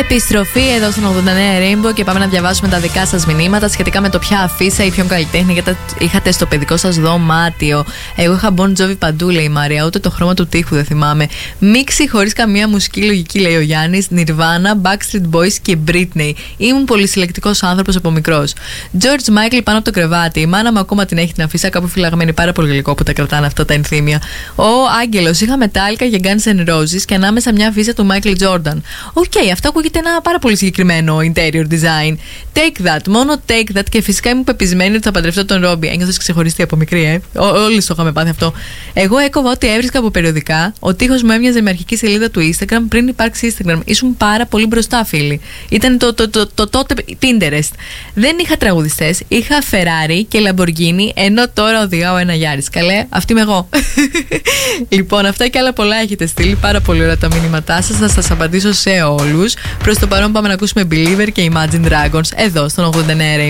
Επιστροφή εδώ στον 89 Rainbow και πάμε να διαβάσουμε τα δικά σας μηνύματα σχετικά με το ποια αφίσα ή ποιον καλλιτέχνη είχατε στο παιδικό σας δωμάτιο. Εγώ είχα Bon Jovi παντού, λέει η Μαρία, ούτε το χρώμα του τοίχου δεν θυμάμαι. Μίξη χωρίς καμία μουσική λογική, λέει ο Γιάννης. Nirvana, Backstreet Boys και Britney. Ήμουν πολυσυλλεκτικός άνθρωπος από μικρός. George Michael πάνω από το κρεβάτι. Η μάνα μου ακόμα την έχει την αφίσα κάπου φυλαγμένη. Πάρα πολύ γλυκό που τα κρατάνε αυτά τα ενθύμια. Ο Άγγελος, είχα Metallica και Guns N' Roses και ανάμεσα μια αφίσα του Michael Jordan. Οκ, αυτό ακούγεται ένα πάρα πολύ συγκεκριμένο interior design. Take that, μόνο take that. Και φυσικά είμαι πεπισμένη ότι θα παντρευτώ τον Ρόμπι. Ένιωθες ξεχωριστή από μικρή, Όλοι το είχαμε πάθει αυτό. Εγώ έκοβα ό,τι έβρισκα από περιοδικά. Ο τοίχος μου έμοιαζε με αρχική σελίδα του Instagram πριν υπάρξει Instagram. Ήσουν πάρα πολύ μπροστά, φίλοι. Ήταν το τότε Pinterest. Δεν είχα τραγουδιστές. Είχα Ferrari και Lamborghini, ενώ τώρα οδηγάω ένα Yaris. Καλέ, αυτή είμαι εγώ. Λοιπόν, αυτά και άλλα πολλά έχετε στείλει. Πάρα πολύ ωραία τα μήνυματά σας. Θα σας απαντήσω σε όλους. Προς το παρόν πάμε να ακούσουμε Believer και Imagine Dragons εδώ στον 89 Rainbow.